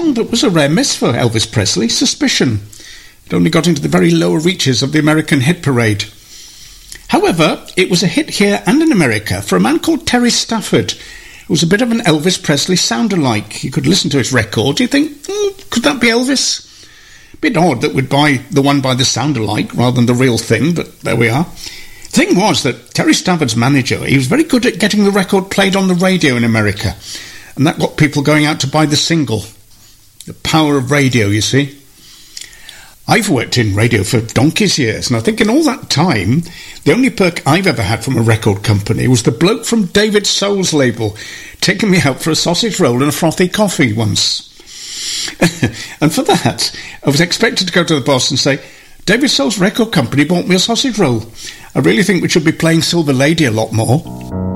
song that was a rare miss for Elvis Presley, Suspicion. It only got into the very lower reaches of the American hit parade. However, it was a hit here and in America for a man called Terry Stafford, who was a bit of an Elvis Presley sound-alike. You could listen to his record. You think, could that be Elvis? Bit odd that we'd buy the one by the sound-alike rather than the real thing, but there we are. The thing was that Terry Stafford's manager, he was very good at getting the record played on the radio in America, and that got people going out to buy the single. The power of radio, you see. I've worked in radio for donkey's years, and I think in all that time, the only perk I've ever had from a record company was the bloke from David Soul's label taking me out for a sausage roll and a frothy coffee once. And for that, I was expected to go to the boss and say, David Soul's record company bought me a sausage roll. I really think we should be playing Silver Lady a lot more.